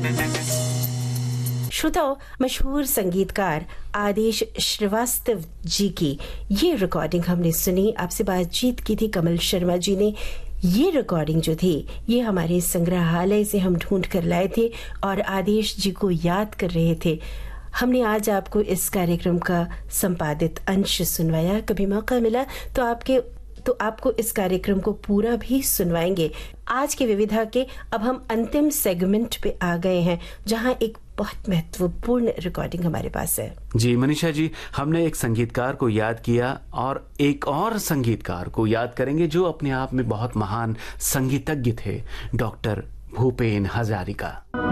श्रोताओं, मशहूर संगीतकार आदेश श्रीवास्तव जी की ये रिकॉर्डिंग हमने सुनी। आपसे बातचीत की थी कमल शर्मा जी ने। ये रिकॉर्डिंग जो थी ये हमारे संग्रहालय से हम ढूंढ कर लाए थे और आदेश जी को याद कर रहे थे। हमने आज आपको इस कार्यक्रम का संपादित अंश सुनवाया। कभी मौका मिला तो आपको इस कार्यक्रम को पूरा भी सुनवाएंगे। आज के विविधा के अब हम अंतिम सेगमेंट पे आ गए हैं, जहां एक बहुत महत्वपूर्ण रिकॉर्डिंग हमारे पास है। जी मनीषा जी, हमने एक संगीतकार को याद किया और एक और संगीतकार को याद करेंगे जो अपने आप में बहुत महान संगीतज्ञ थे, डॉक्टर भूपेन हजारिका।